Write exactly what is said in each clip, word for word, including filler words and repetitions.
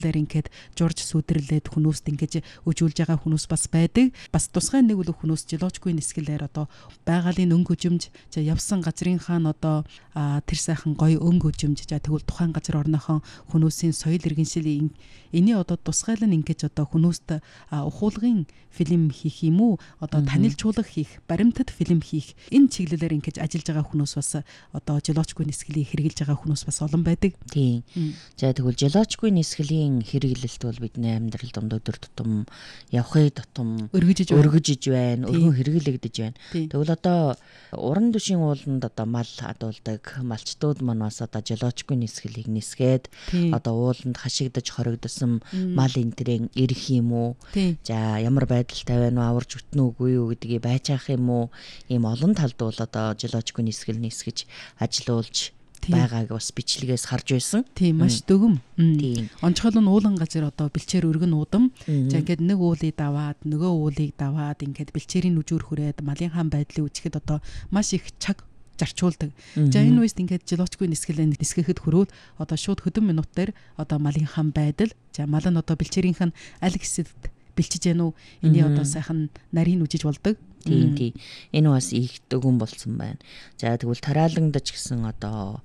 ингээд журж сүдэрлээд хүнөөст ингэж өжүүлж байгаа хүмүүс бас байдаг. Бас тусгай нэг үл хүмүүс жолоочгүй нисгэлээр одоо байгалийн өнгө хөжимж за явсан газрын хаан одоо тэр сайхан гоё өнгө хөжимж за тэгвэл тухайн газар орныхон хүмүүсийн соёл иргэншилийн эний одоо тусгайлан ингэж одоо хүмүүст ухуулгын фильм хийх юм уу одоо танилцуулга хийх баримтат фильм хийх энэ чиглэлээр ингэж ажиллаж байгаа хүмүүс бас одоо жолоочгүй нисгэлийг хэрэгжилж байгаа хүмүүс бас олон байдаг. Тийм. За тэгвэл жолоочгүй нисгэлийн хэрэглэлт бол бидний амьдрал донд өдөр тутам явахыг тутам өргөжж өргөжж байна, өргөн хэрэглэгдэж байна. Тэгвэл одоо уран дэвшийн ууланд одоо мал адуулдаг малчтууд маань бас одоо жолоочгүй нисгэлийг нисгээд одоо ууланд хашигдаж хоригдсон мал энтрийн ирэх юм уу? За ямар байдалтай байна уу, аварж өтнө үгүй юу гэдгийг байцаах юм уу? Ийм олон талд бол одоо жолоочгүй нисгэл нисгэж ажилуулж байгааг бас бичлэгээс харж байсан. Тийм маш дөгөм. Онцгойл нь уулан газар одоо бэлчээр өргөн уудам. За ингээд нэг уулыг даваад нөгөө уулыг даваад ингээд бэлчээрийн нүжүүр хүрээд малын хаан байдлыг үчихэд одоо маш их чаг зарчуулдаг. За энэ үест ингээд жолоочгүй нисгэлээ нисгэхэд хүрээд одоо шууд хөдөн минутаар одоо малын хаан байдал. За мал нь одоо бэлчээрийнх нь аль хэсэд бэлчиж яана уу? Эний одоо сайхан нарийн үжиж болдог. Тийм тийм. Энэ бас их дөгөн болсон байна. За тэгвэл тараалангадч гэсэн одоо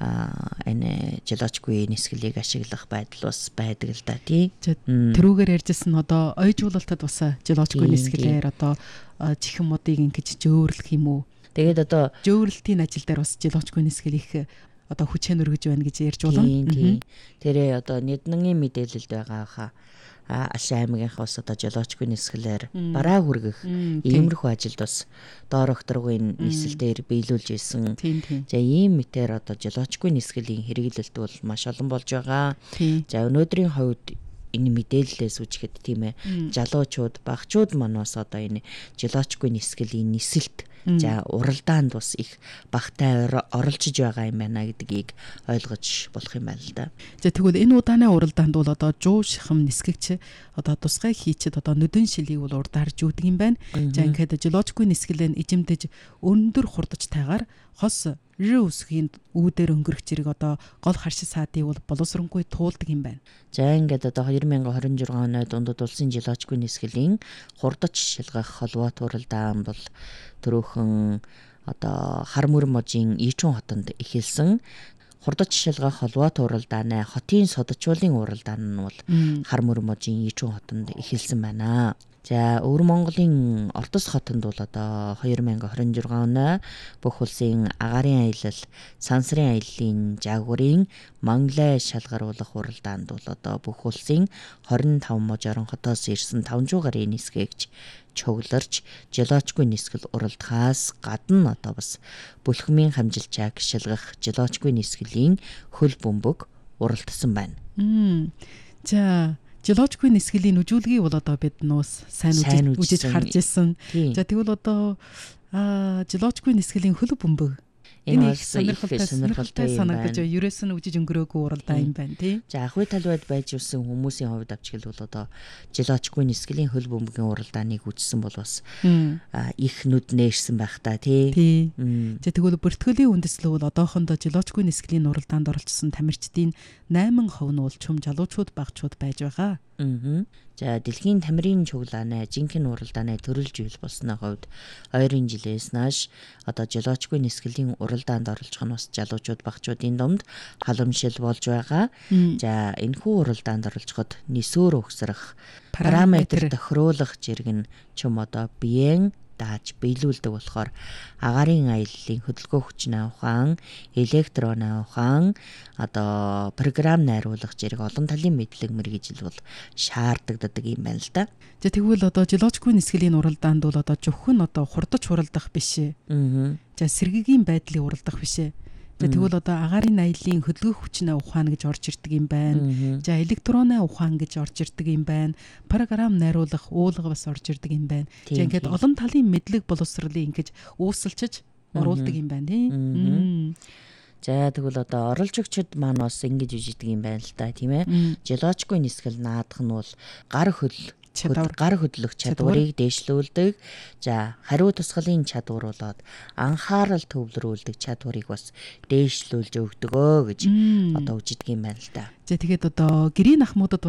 энэ жолоочгүй нисгэлийг ашиглах байдал бас байдаг л да тий. Тэрүүгээр ярьжсэн одоо ойжуулалтад бас жолоочгүй нисгэлээр одоо чихэн модыг ингэж жөөрлөх юм уу? Тэгээд одоо жөөрлөлтийн ажил дээр бас жолоочгүй нисгэл их одоо хүчээр өргөж байна гэж ярьж болно. Тэрээ одоо нэгднгийн мэдээлэлд байгаа хаа Алшин аймагийнхаа бас одоо жолоочгүй нисгэлээр бараа хүргэх иймэрхүү ажилд бас доор окторгын нийслэлээр биелүүлж ирсэн. За ийм мэтээр одоо жолоочгүй нисгэлийн хэрэглэлт бол маш олон болж байгаа. За өнөөдрийн хувьд энэ мэдээллээс үжихэд тийм ээ жалуучууд багчууд маань бас одоо энэ жолоочгүй нисгэлийн нисэлт за уралдаанд бас их багтай оролцож байгаа юм байна гэдгийг ойлгож болох юм байна л да. За тэгвэл энэ удааны уралдаанд бол одоо жуу шихам нисгэгч одоо тусгай хийчихэд одоо нүдэн шилийг бол урдаар жүүдэг юм байна. За ингээд жолоочгүй нисгэлэн ижимдэж өндөр хурдч тайгаар хос рүүсгийн үүдээр өнгөрөх зэрэг одоо гол харшил саадыг бол боловсронгүй туулдаг юм байна. За ингээд одоо две тысячи двадцать шесть оны дундад улсын жолоочгүй нисгэлийн хурдч шилгах холбоот уралдаан бол төрөөхөн одоо хар мөр можийн Ичүн хотонд эхэлсэн. Хурдч шилгах холбоот уралдааны хотын содчуулын уралдаан нь бол хар мөр можийн Ичүн хотонд эхэлсэн байна. За өвөр Монголын Ордос хотонд бол одоо две тысячи двадцать шесть оны бүх улсын агаарын аялал, сансрын аяллаа жаагурын Монголын шалгаруулах уралдаанд бол одоо бүх улсын двадцать пять муж орон хотоос ирсэн five hundred гаруй нисгэгч чоглорч жолоочгүй нисгэл уралдахаас гадна одоо бас бүлхмийн хамжилчааг шилгах жолоочгүй нисгэлийн хөл бөмбөг уралдсан байна. За жолоочгүй нисгэлийн үжүүлгийг бол одоо бид нуус сайн үжиж харж ирсэн. За тэгвэл одоо жолоочгүй нисгэлийн хөл бөмбөг энэ их сонирхолтой санагдаж ерөөс нь үжиж өнгөрөөгүй уралдаан юм байна тий. За ахуй талбайд байж ирсэн хүмүүсийн хувьд авчгал бол одоо жолоочгүй нисгэлийн хөл бөмбөгийн уралдааныг үжсэн бол бас их нүд нээрсэн байх та тий. За тэгвэл бүртгөлийн үндэслэл бол одоохондоо жолоочгүй нисгэлийн уралдаанд оролцсон тамирчдын eight percent нь бол чум залуучууд багчууд байж байгаа. Аа. За дэлхийн тамирын чуглааны жинхэнэ уралдааны төрөл жийл болсны хувьд ойрын жилээс нааш одоо жолоочгүй нисгэлийн уралдаанд оролцох нь бас залуучууд багчуудын дунд халамжил болж байгаа. За энэхүү уралдаанд оролцоход нисөөр өгсрэх параметр тохируулах зэрэг нь чум одоо биеэн дааж биелүүлдэг болохоор агаарын аяллалын хөдөлгөөн хүчний ухаан, электронны ухаан, одоо програм найруулах зэрэг олон талын мэдлэг мэргэжил бол шаарддаг юм байна л да. За тэгвэл одоо жолоочгүй нисгэлийн уралдаанд бол одоо зөвхөн одоо хурдч уралдах биш ээ. Аа. За сэргэгийн байдлыг уралдах биш ээ. За тэгвэл одоо агаарын аяллалын хөдөлгөөн хүчний ухаан гэж орж ирдэг юм байна. За электронны ухаан гэж орж ирдэг юм байна. Програм найруулах уулга бас орж ирдэг юм байна. За ингээд олон талын мэдлэг боловсролыг ингэж үүсэлчиж оруулдаг юм байна тий. За тэгвэл одоо оролцогчид маань бас ингэж үжидэг юм байна л да тийм ээ. Жолоочгүй нисгэл наадах нь бол гар хөл чадвар, гар хөдлөх чадварыг дээшлүүлдэг. За хариу тусгалын чадвар болоод анхаарал төвлөрүүлдэг чадварыг бас дээшлүүлж өгдөгөө гэж одоо үжидг юм байна л да. За тэгээд одоо гэрийн ахмуудад